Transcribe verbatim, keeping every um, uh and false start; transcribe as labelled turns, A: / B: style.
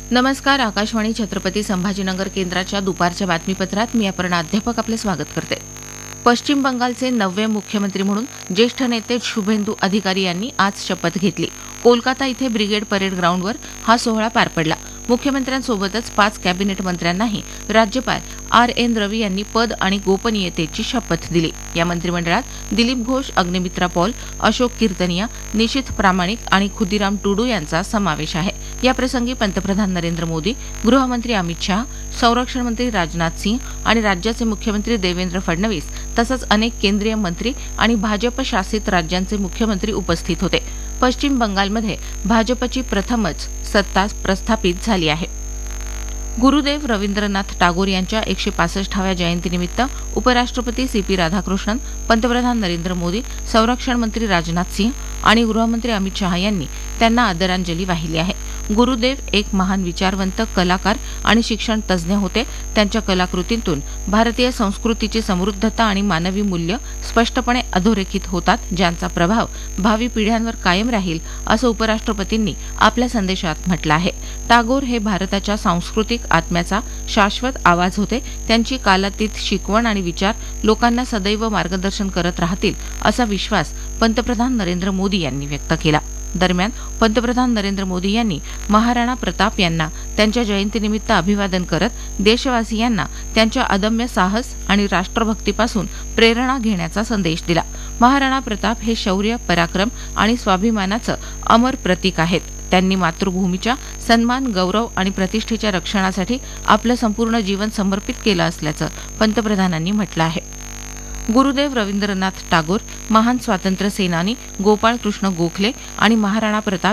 A: नमस्कार. आकाशवाणी छत्रपती संभाजीनगर केंद्राच्या दुपारच्या बातमीपत्रात मी अपर्णा अध्यापक आपले स्वागत करते. पश्चिम बंगालचे नववे मुख्यमंत्री म्हणून ज्येष्ठ नेते शुभेंदू अधिकारी यांनी आज शपथ घेतली. कोलकाता इथे ब्रिगेड परेड ग्राउंडवर हा सोहळा पार पडला. मुख्यमंत्र्यांसोबतच पाच कॅबिनेट मंत्र्यांनाही राज्यपाल आर एन रवी यांनी पद आणि गोपनीयतेची शपथ दिली. या मंत्रिमंडळात दिलीप घोष, अग्निमित्रा पॉल, अशोक कीर्तनिया, निशिथ प्रामाणिक आणि खुदीराम टुडू यांचा समावेश आहे. याप्रसंगी पंतप्रधान नरेंद्र मोदी, गृहमंत्री अमित शहा, संरक्षण मंत्री राजनाथ सिंह आणि राज्याचे मुख्यमंत्री देवेंद्र फडणवीस तसंच अनेक केंद्रीय मंत्री आणि भाजप शासित राज्यांचे मुख्यमंत्री उपस्थित होते. पश्चिम बंगालमध्ये भाजपची प्रथमच सत्ता प्रस्थापित झाली आहे. गुरुदेव रवींद्रनाथ टागोर यांच्या एकशे पासष्टाव्या जयंतीनिमित्त उपराष्ट्रपती सी पी राधाकृष्णन, पंतप्रधान नरेंद्र मोदी, संरक्षण मंत्री राजनाथ सिंह आणि गृहमंत्री अमित शहा यांनी त्यांना आदरांजली वाहिली आहे. गुरुदेव एक महान विचारवंत, कलाकार आणि शिक्षण तज्ज्ञ होते. त्यांच्या कलाकृतींतून भारतीय संस्कृतीची समृद्धता आणि मानवी मूल्य स्पष्टपणे अधोरेखित होतात, ज्यांचा प्रभाव भावी पिढ्यांवर कायम राहील असं उपराष्ट्रपतींनी आपल्या संदेशात म्हटलं आहे. टागोर हे भारताच्या सांस्कृतिक आत्म्याचा शाश्वत आवाज होते. त्यांची कालातीत शिकवण आणि विचार लोकांना सदैव मार्गदर्शन करत राहतील असा विश्वास पंतप्रधान नरेंद्र मोदी यांनी व्यक्त केला. दरम्यान पंतप्रधान नरेंद्र मोदी यांनी महाराणा प्रताप यांना त्यांच्या जयंतीनिमित्त अभिवादन करत देशवासियांना त्यांच्या अदम्य साहस आणि राष्ट्रभक्तीपासून प्रेरणा घेण्याचा संदेश दिला. महाराणा प्रताप हे शौर्य, पराक्रम आणि स्वाभिमानाचं अमर प्रतीक आहेत. त्यांनी मातृभूमीच्या सन्मान, गौरव आणि प्रतिष्ठेच्या रक्षणासाठी आपलं संपूर्ण जीवन समर्पित केलं असल्याचं पंतप्रधानांनी म्हटलं आहे. गुरुदेव रवींद्रनाथ टागोर, महान स्वातंत्र्य सेनानी गोपाळ कृष्ण गोखले आणि महाराणा प्रताप